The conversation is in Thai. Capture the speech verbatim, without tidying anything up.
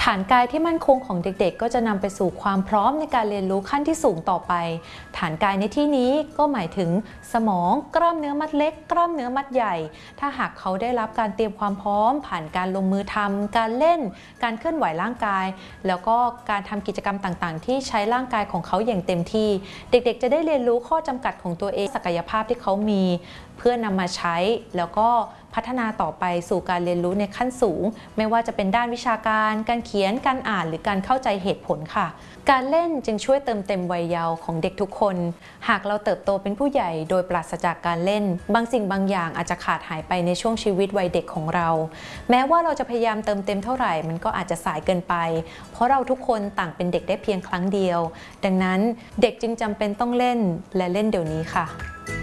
ฐานกายที่มั่นคงของเด็กๆก็จะนำไปสู่ความพร้อมในการเรียนรู้ขั้นที่สูงต่อไปฐานกายในที่นี้ก็หมายถึงสมองกล้ามเนื้อมัดเล็กกล้ามเนื้อมัดใหญ่ถ้าหากเขาได้รับการเตรียมความพร้อมผ่านการลงมือทำการเล่นการเคลื่อนไหวร่างกายแล้วก็การทำกิจกรรมต่างๆที่ใช้ร่างกายของเขาอย่างเต็มที่เด็กๆจะได้เรียนรู้ข้อจำกัดของตัวเองศักยภาพที่เขามีเพื่อนำมาใช้แล้วก็พัฒนาต่อไปสู่การเรียนรู้ในขั้นสูงไม่ว่าจะเป็นด้านวิชาการการเขียนการอ่านหรือการเข้าใจเหตุผลค่ะการเล่นจึงช่วยเติมเต็มวัยเยาว์ของเด็กทุกคนหากเราเติบโตเป็นผู้ใหญ่โดยปราศจากการเล่นบางสิ่งบางอย่างอาจจะขาดหายไปในช่วงชีวิตวัยเด็กของเราแม้ว่าเราจะพยายามเติมเต็มเท่าไหร่มันก็อาจจะสายเกินไปเพราะเราทุกคนต่างเป็นเด็กได้เพียงครั้งเดียวดังนั้นเด็กจึงจำเป็นต้องเล่นและเล่นเดี๋ยวนี้ค่ะ